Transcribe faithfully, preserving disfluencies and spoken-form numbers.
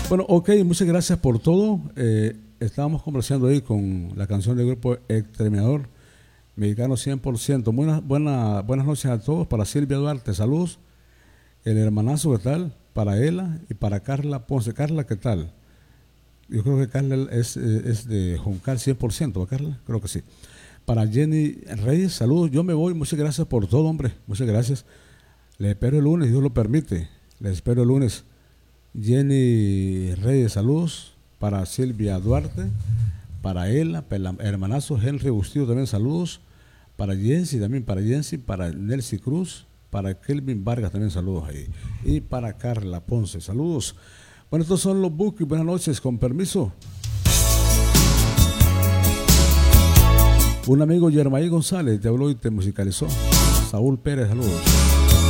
Bueno, ok, muchas gracias por todo. Eh, estábamos conversando ahí con la canción del grupo Exterminador Mexicano cien por ciento. Buenas, buena, buenas noches a todos. Para Silvia Duarte, saludos. El hermanazo, ¿qué tal? Para Ela y para Carla Ponce. Carla, ¿qué tal? Yo creo que Carla es, es de Juncal cien por ciento, ¿va, Carla? Creo que sí. Para Jenny Reyes, saludos. Yo me voy, muchas gracias por todo, hombre. Muchas gracias. Les espero el lunes, Dios lo permite. Les espero el lunes. Jenny Reyes, saludos. Para Silvia Duarte, para Ela, para el hermanazo Henry Bustillo también saludos. Para Jensi también, para Jensi, para Nelcy Cruz, para Kelvin Vargas también saludos ahí. Y para Carla Ponce, saludos. Bueno, estos son los Bukis. Buenas noches, con permiso. Un amigo, Yermaí González, te habló y te musicalizó. Saúl Pérez, saludos.